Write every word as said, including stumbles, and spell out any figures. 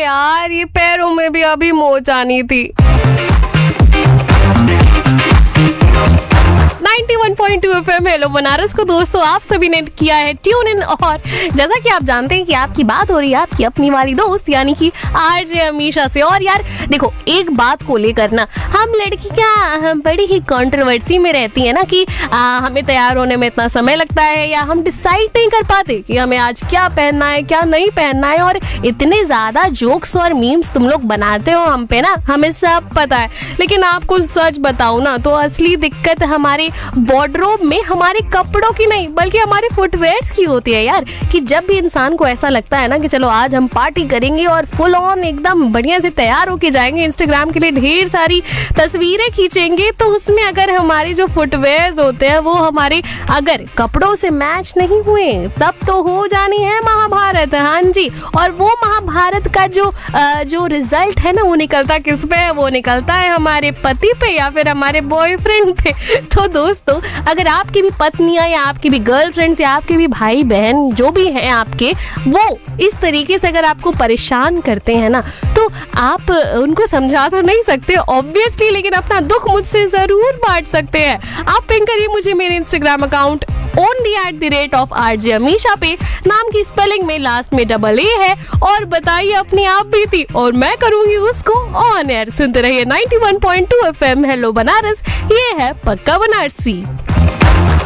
यार, ये पैरों में भी अभी मोच आनी थी। Ninety one point two FM hello Banaras को दोस्तों आप सभी ने किया है ट्यून इन। और जैसा कि आप जानते हैं कि आपकी बात हो रही है आपकी अपनी वाली दोस्त यानी कि आरजे अमीशा से। और यार देखो, एक बात को लेकर ना हम लड़की क्या बड़ी ही कंट्रोवर्सी में रहती है ना कि आ, हमें तैयार होने में इतना समय लगता है या हम डिसाइड नहीं कर पाते कि हमें आज क्या पहनना है क्या नहीं पहनना है। और इतने ज्यादा जोक्स और मीम्स तुम लोग बनाते हो हम पे ना, हमें सब पता है। लेकिन आपको सच बताऊं ना तो असली दिक्कत हमारे वार्डरोब में हमारे कपड़ों की नहीं बल्कि हमारे फुटवेयर्स की होती है यार। कि जब भी इंसान को ऐसा लगता है ना कि चलो आज हम पार्टी करेंगे और फुल ऑन एकदम बढ़िया से तैयार होके जाएंगे, इंस्टाग्राम के लिए ढेर सारी तस्वीरें खींचेंगे, तो उसमें अगर हमारे जो फुटवेयर्स होते हैं वो हमारे अगर कपड़ों से मैच नहीं हुए तब तो हो जानी है महाभारत। हाँ जी, और वो महाभारत का जो आ, जो रिजल्ट है ना वो निकलता किस पे है? वो निकलता है हमारे पति पे या फिर हमारे बॉयफ्रेंड पे। तो दोस्तों, अगर आपकी भी पत्नियां या आपकी भी गर्लफ्रेंड्स या आपके भी भाई बहन जो भी हैं आपके, वो इस तरीके से अगर आपको परेशान करते हैं ना तो आप उनको समझा तो नहीं सकते ऑब्वियसली, लेकिन अपना दुख मुझसे जरूर बांट सकते हैं। आप पिंग करिए मुझे मेरे Instagram account only at the rate of RJ Amisha पे, नाम की स्पेलिंग में लास्ट में डबल ए है, और बताइए अपनी आप बीती और मैं करूंगी उसको ऑन एयर। सुनते रहिए ninety one point two FM hello Banaras, ये है पक्का बनारसी।